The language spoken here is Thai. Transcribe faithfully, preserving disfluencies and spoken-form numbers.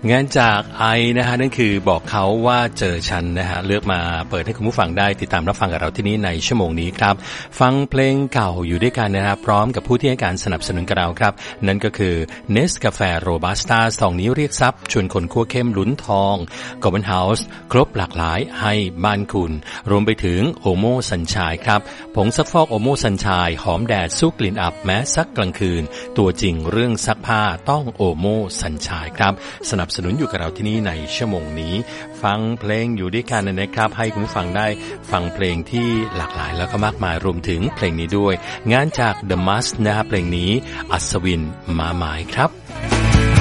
งานจากไอนะฮะนั่นคือบอกเขาว่าเจอฉันนะฮะเลือกมาเปิดให้คุณผู้ฟังได้ติดตามรับฟังกับเราที่นี้ในชั่วโมงนี้ครับฟังเพลงเก่าอยู่ด้วยกันนะครับพร้อมกับผู้ที่ให้การสนับสนุนกับเราครับนั่นก็คือเนสกาแฟโรบัสต้าซองนี้เรียกทรัพย์ชวนคนคั่วเข้มลุ้นทองกอบเบิลเฮาส์ครบหลากหลายให้บ้านคุณรวมไปถึงโอโมสัญชัยครับผงซักฟอกโอโมสัญชัยหอมแดดสู้กลิ่นอับแม้ซักกลางคืนตัวจริงเรื่องซักผ้าต้องโอโมสัญชัยครับสนับสนุนอยู่กับเราที่นี่ในชั่วโมงนี้ฟังเพลงอยู่ด้วยกันนะครับให้คุณผู้ฟังได้ฟังเพลงที่หลากหลายแล้วก็มากมายรวมถึงเพลงนี้ด้วยงานจาก The Must นะครับเพลงนี้อัศวินมาหมายครับ